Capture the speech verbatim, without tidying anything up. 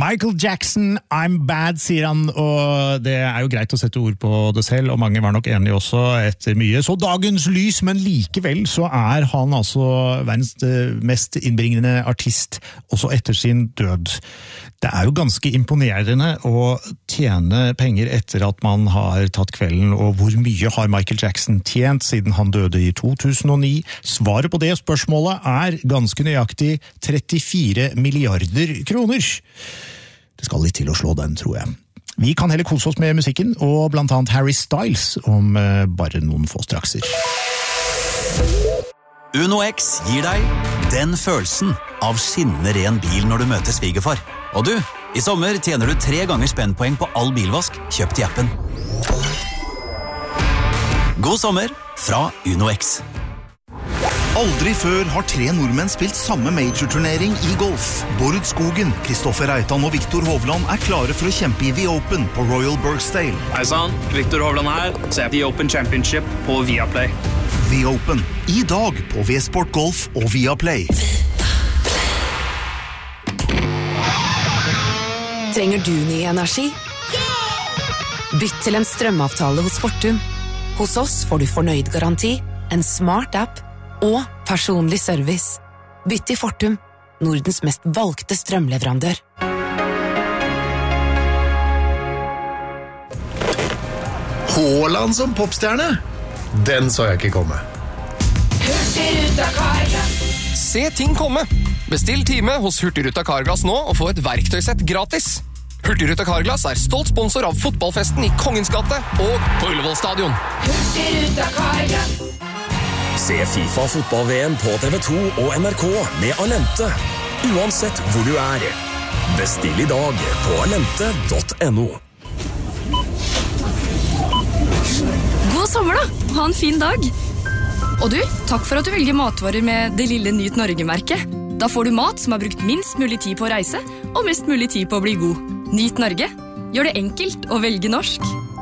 Michael Jackson, I'm bad, sier han, og det er jo greit å sette ord på det selv, og mange var nok enige også etter mye. Så dagens lys, men likevel så er han altså verdens mest innbringende artist, også etter sin død. Det er jo ganske imponerende å tjene penger etter at man har tatt kvelden, og hvor mye har Michael Jackson tjent siden han døde i to tusen og ni? Svaret på det spørsmålet er ganske nøyaktig trettifire milliarder kroner. Det skal litt til å slå den, tror jeg. Vi kan heller kose oss med musikken, og blant annet Harry Styles om uh, bare noen få strakser. Uno X gir deg den følelsen av skinnende ren bil når du møter svigerfar. Og du, i sommer tjener du tre ganger spennpoeng på all bilvask kjøpt i appen. God sommer fra Uno X. Aldri før har tre nordmenn spilt samme major-turnering i golf. Bård Skogen, Kristoffer Reitan og Viktor Hovland er klare for å kjempe i The Open på Royal Birkdale. Hei sann, Viktor Hovland her, så er The Open Championship på Viaplay. The Open, i dag på V-Sport Golf og Viaplay. Trenger du ny energi? Bytt til en strømavtale hos Fortum. Hos oss får du fornøyd garanti, en smart app og personlig service. Bytt i Fortum, Nordens mest valgte strømleverandør. Haaland som popstjerne? Den så jeg ikke komme. Hurtigruta Carglass. Se ting komme. Bestill time hos Hurtigruta Carglass nå og få et verktøysett gratis. Hurtigruta Carglass er stolt sponsor av fotballfesten i Kongens gate og på Ullevål stadion. Hurtigruta Carglass. Se FIFA fotball-V M på T V to og N R K med Alente, uansett hvor du er. Bestill i dag på alente punktum no. God sommer da, ha en fin dag. Og du, takk for at du velger matvarer med det lille Nyt Norge-merket. Da får du mat som har brukt minst mulig tid på å reise, og mest mulig tid på å bli god. Nyt Norge, gjør det enkelt å velge norsk.